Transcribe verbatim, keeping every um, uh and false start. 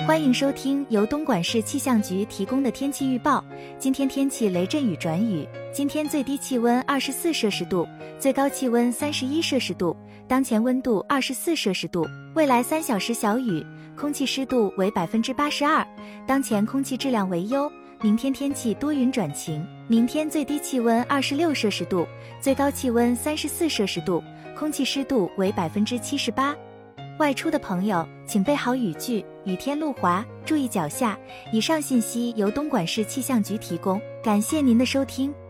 欢迎收听由东莞市气象局提供的天气预报。今天天气雷阵雨转雨，今天最低气温二十四摄氏度，最高气温三十一摄氏度，当前温度二十四摄氏度。未来三小时小雨，空气湿度为百分之八十二，当前空气质量为优。明天天气多云转晴，明天最低气温二十六摄氏度，最高气温三十四摄氏度，空气湿度为百分之七十八。外出的朋友请备好雨具，雨天路滑，注意脚下。以上信息由东莞市气象局提供，感谢您的收听。